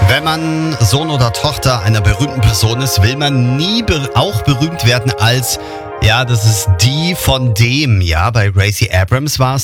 Wenn man Sohn oder Tochter einer berühmten Person ist, will man nie auch berühmt werden als, ja, das ist die von dem, ja. Bei Gracie Abrams war es